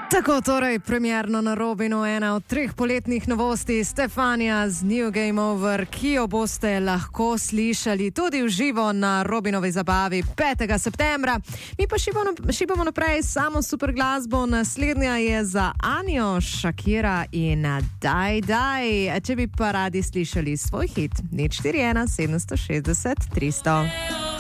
Tako torej, premierno na Robinu ena od 3 poletnih novosti Stefanija z New Game Over, ki jo boste lahko slišali tudi v živo na Robinovi zabavi 5. septembra. Mi pa šibamo naprej samo super glasbo. Naslednja je za Anjo, Shakira in Daj Daj. Če bi pa radi slišali svoj hit, 041 760 300.